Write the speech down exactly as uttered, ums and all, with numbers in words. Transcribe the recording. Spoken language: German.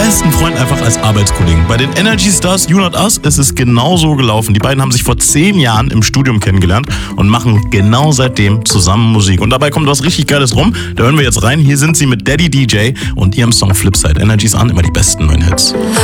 besten Freund einfach als Arbeitskollegen. Bei den Energy Stars You Not Us ist es genauso gelaufen. Die beiden haben sich vor zehn Jahren im Studium kennengelernt und machen genau seitdem zusammen Musik. Und dabei kommt was richtig Geiles rum. Da hören wir jetzt rein. Hier sind sie mit Daddy D J und ihrem Song Flipside. Energy ist an, immer die besten neuen Hits.